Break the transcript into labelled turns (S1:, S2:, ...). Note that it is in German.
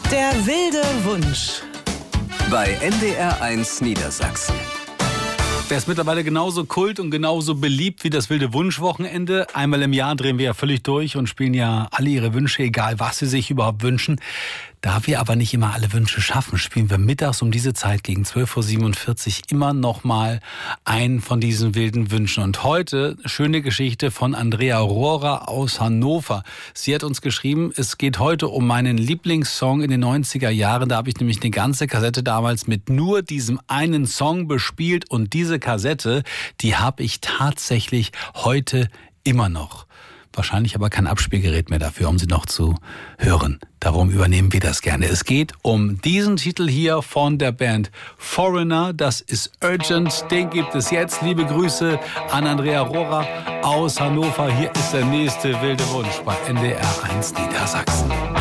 S1: Der wilde Wunsch.
S2: Bei NDR1 Niedersachsen.
S3: Der ist mittlerweile genauso kult und genauso beliebt wie das wilde Wunschwochenende. Einmal im Jahr drehen wir ja völlig durch und spielen ja alle ihre Wünsche, egal was sie sich überhaupt wünschen. Da wir aber nicht immer alle Wünsche schaffen, spielen wir mittags um diese Zeit gegen 12.47 Uhr immer noch mal einen von diesen wilden Wünschen. Und heute schöne Geschichte von Andrea Rohrer aus Hannover. Sie hat uns geschrieben, es geht heute um meinen Lieblingssong in den 90er Jahren. Da habe ich nämlich eine ganze Kassette damals mit nur diesem einen Song bespielt. Und diese Kassette, die habe ich tatsächlich heute immer noch. Wahrscheinlich aber kein Abspielgerät mehr dafür, um sie noch zu hören. Darum übernehmen wir das gerne. Es geht um diesen Titel hier von der Band Foreigner. Das ist Urgent. Den gibt es jetzt. Liebe Grüße an Andrea Rohrer aus Hannover. Hier ist der nächste wilde Wunsch bei NDR1 Niedersachsen.